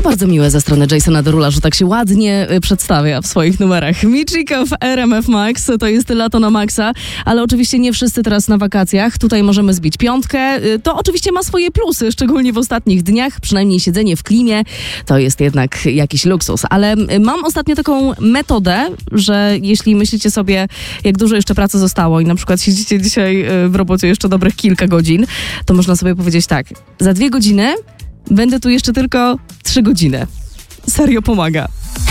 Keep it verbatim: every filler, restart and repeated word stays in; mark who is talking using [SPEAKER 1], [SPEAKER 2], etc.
[SPEAKER 1] bardzo miłe ze strony Jasona Derula, że tak się ładnie y, przedstawia w swoich numerach. Michiko w R M F Max, to jest lato na maksa, ale oczywiście nie wszyscy teraz na wakacjach. Tutaj możemy zbić piątkę. Y, to oczywiście ma swoje plusy, szczególnie w ostatnich dniach. Przynajmniej siedzenie w klimie to jest jednak jakiś luksus. Ale y, mam ostatnio taką metodę, że jeśli myślicie sobie, jak dużo jeszcze pracy zostało i na przykład siedzicie dzisiaj y, w robocie jeszcze dobrych kilka godzin, to można sobie powiedzieć tak, za dwie godziny będę tu jeszcze tylko trzy godziny. Serio pomaga.